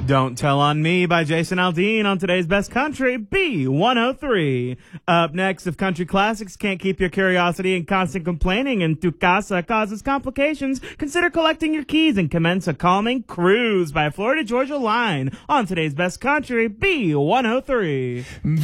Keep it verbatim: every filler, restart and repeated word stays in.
Don't Tell on Me by Jason Aldean on today's Best Country, B one oh three. Up next, if country classics can't keep your curiosity and constant complaining in tu casa causes complications, consider collecting your keys and commence a calming cruise by Florida Georgia Line on today's Best Country, B one oh three.